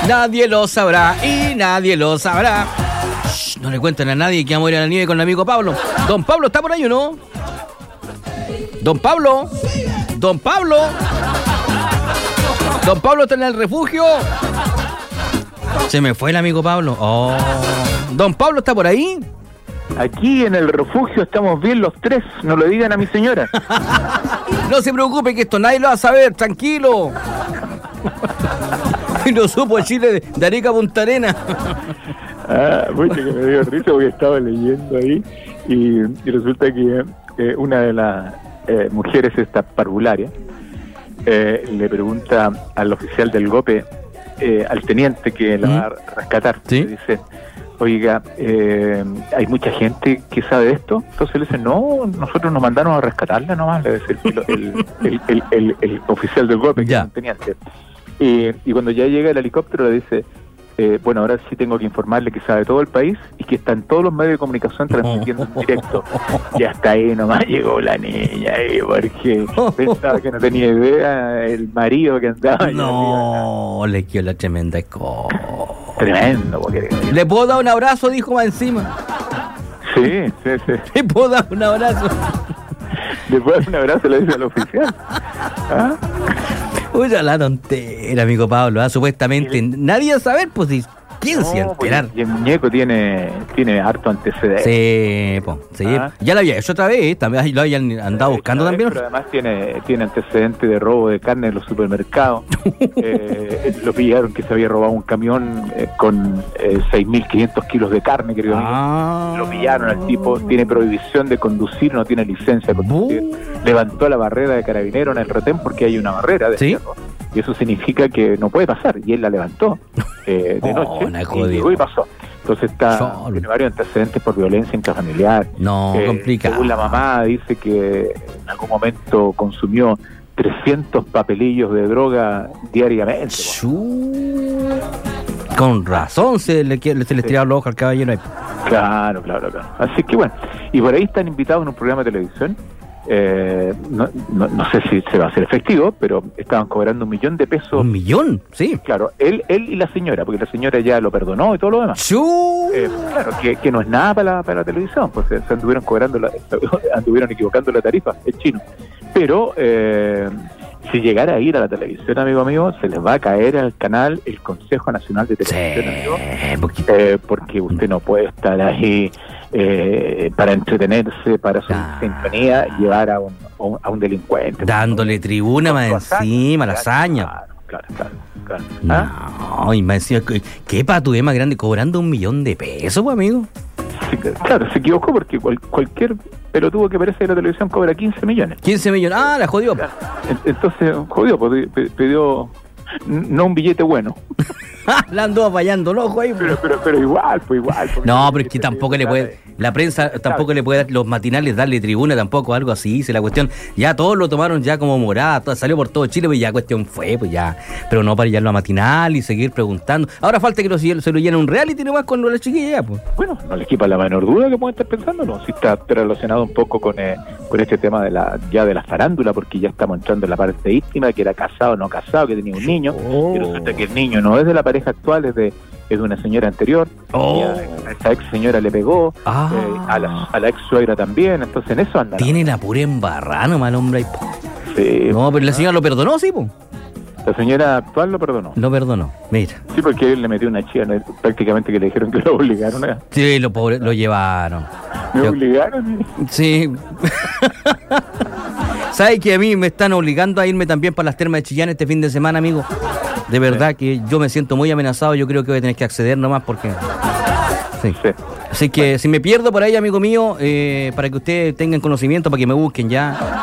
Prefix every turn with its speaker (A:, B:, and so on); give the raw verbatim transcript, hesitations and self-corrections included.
A: Nadie lo sabrá y nadie lo sabrá. Shh, no le cuenten a nadie que vamos a ir a la nieve con el amigo Pablo. Don Pablo, ¿está por ahí o no? Don Pablo. Don Pablo. Don Pablo está en el refugio. Se me fue el amigo Pablo. Oh. Don Pablo, ¿está por ahí?
B: Aquí en el refugio estamos bien los tres, no lo digan a mi señora.
A: No se preocupe que esto nadie lo va a saber, tranquilo. Y lo supo Chile de, de Arica a Punta Arenas.
B: Ah, mucho que me dio risa porque estaba leyendo ahí y, y resulta que eh, una de las eh, mujeres, esta parvularia, eh, le pregunta al oficial del GOPE, eh, al teniente que la va a rescatar,
A: ¿sí?
B: Le dice: oiga, eh, hay mucha gente que sabe de esto. Entonces le dice: no, nosotros nos mandaron a rescatarla nomás, le dice el, el, el, el, el, el oficial del GOPE, que es un teniente. Y, y cuando ya llega el helicóptero le dice: eh, bueno, ahora sí tengo que informarle que sabe todo el país y que están todos los medios de comunicación transmitiendo en directo. Y hasta ahí nomás llegó la niña, eh, porque pensaba que no tenía idea el marido que andaba.
A: No, le quedó la tremenda cosa.
B: Tremendo, porque...
A: ¿Le puedo dar un abrazo? Dijo más encima.
B: Sí, sí, sí.
A: ¿Le puedo dar un abrazo?
B: ¿Le puedo dar un abrazo? Le dice al oficial. ¿Ah?
A: Uy, ya la tontera, amigo Pablo. ¿Ah? Supuestamente ¿Sí? nadie va a saber, pues, si ¿quién se va a enterar?
B: Pues, y el muñeco tiene, tiene harto antecedente.
A: Sí, pues, sí. ¿Ah? Ya lo había hecho otra vez, también lo habían andado buscando
B: vez,
A: también.
B: Pero además tiene, tiene antecedentes de robo de carne en los supermercados. eh, lo pillaron que se había robado un camión eh, con eh, seis mil quinientos kilos de carne, querido
A: ah.
B: amigo. Lo pillaron al tipo, tiene prohibición de conducir, no tiene licencia de conducir. Uh. Levantó la barrera de carabinero en el retén porque hay una barrera de
A: ¿Sí?
B: hierro. Y eso significa que no puede pasar. Y él la levantó eh, de
A: oh,
B: noche y, y pasó. Entonces está Solo. tiene varios antecedentes por violencia intrafamiliar.
A: No, eh, complicado.
B: Según la mamá, dice que en algún momento consumió trescientos papelillos de droga diariamente.
A: Con razón se le, se le sí. tiraron los ojos al caballero ahí.
B: Claro, claro, claro. Así que bueno, y por ahí están invitados en un programa de televisión. Eh, no, no, no sé si se va a hacer efectivo, pero estaban cobrando un millón de pesos.
A: ¿Un millón? Sí.
B: Claro, él él y la señora, porque la señora ya lo perdonó y todo lo demás. Eh, claro, que, que no es nada para la, para la televisión, pues se, se anduvieron cobrando, la, anduvieron equivocando la tarifa, es chino. Pero eh, si llegara a ir a la televisión, amigo amigo, se les va a caer al canal el Consejo Nacional de Televisión,
A: sí,
B: amigo, eh, porque usted no puede estar ahí eh, para entretenerse, para su ah. sintonía, llevar a un, a un, a un delincuente.
A: Dándole tribuna más encima, la hazaña.
B: Claro, claro, claro.
A: ¿Ah? No, y más encima, ¿qué patudez más grande? Cobrando un millón de pesos, pues, amigo.
B: Sí, claro, se equivocó porque cual, cualquier pelotudo que aparece en la televisión cobra quince millones.
A: quince millones, ah, la jodió.
B: Entonces, jodió, pues pidió no un billete bueno.
A: La andó fallando el ojo ahí.
B: Pero, pero, pero igual, pues igual.
A: No, pero es que tampoco le puede, la prensa tampoco le puede dar, los matinales darle tribuna tampoco, algo así, si la cuestión, ya todos lo tomaron ya como morada, todo, salió por todo Chile, pues ya cuestión fue, pues ya, pero no para llevarlo a matinal y seguir preguntando. Ahora falta que lo, se lo llenen un reality nomás con la chiquilla ya, pues.
B: Bueno, no les quepa la menor duda que pueden estar pensando, ¿no? Si está relacionado un poco con, eh, con este tema de la ya de la farándula, porque ya estamos entrando en la parte íntima, que era casado o no casado, que tenía un niño, oh. y resulta que el niño no es de la pareja actual, es de es de una señora anterior. Oh. A esa ex señora le pegó, ah. eh, a, la, a la ex suegra también, entonces en eso anda.
A: Tiene la pura embarrada, mal hombre.
B: Sí.
A: No, pero la señora lo perdonó, sí, po.
B: La señora actual lo perdonó.
A: Lo perdonó, mira.
B: Sí, porque él le metió una chica, prácticamente que le dijeron que lo obligaron a...
A: Sí, lo, pobre, lo llevaron.
B: ¿Me Yo... obligaron?
A: Sí. ¿Sabes que a mí me están obligando a irme también para las termas de Chillán este fin de semana, amigo? De verdad que yo me siento muy amenazado, yo creo que voy a tener que acceder nomás porque... Sí. sí. Así que si me pierdo por ahí, amigo mío, eh, para que ustedes tengan conocimiento, para que me busquen ya...